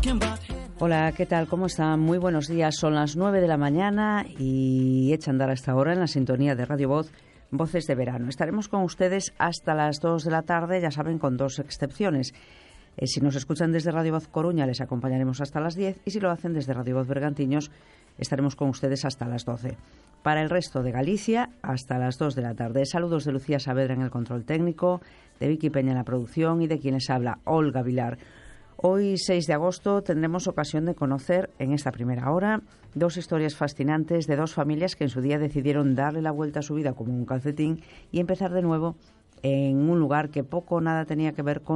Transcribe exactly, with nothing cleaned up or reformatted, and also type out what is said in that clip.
Hola, ¿qué tal? ¿Cómo están? Muy buenos días. Son las nueve de la mañana y echa a andar a esta hora en la sintonía de Radio Voz, Voces de Verano. Estaremos con ustedes hasta las dos de la tarde, ya saben, con dos excepciones. Eh, si nos escuchan desde Radio Voz Coruña, les acompañaremos hasta las diez, y si lo hacen desde Radio Voz Bergantiños, estaremos con ustedes hasta las doce. Para el resto de Galicia, hasta las dos de la tarde. Saludos de Lucía Saavedra en el control técnico, de Vicky Peña en la producción y de quienes habla, Olga Vilar. Hoy, seis de agosto, tendremos ocasión de conocer, en esta primera hora, dos historias fascinantes de dos familias que en su día decidieron darle la vuelta a su vida como un calcetín y empezar de nuevo en un lugar que poco o nada tenía que ver con